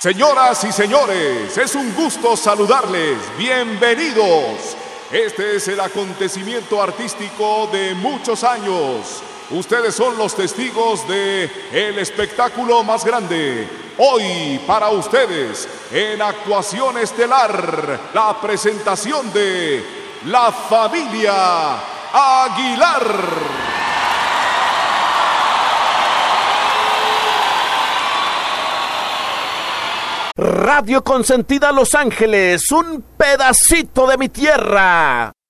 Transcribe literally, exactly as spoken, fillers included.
Señoras y señores, es un gusto saludarles. Bienvenidos. Este es el acontecimiento artístico de muchos años. Ustedes son los testigos de el espectáculo más grande. Hoy para ustedes, en actuación estelar, la presentación de La Familia Aguilar. Radio Consentida Los Ángeles, un pedacito de mi tierra.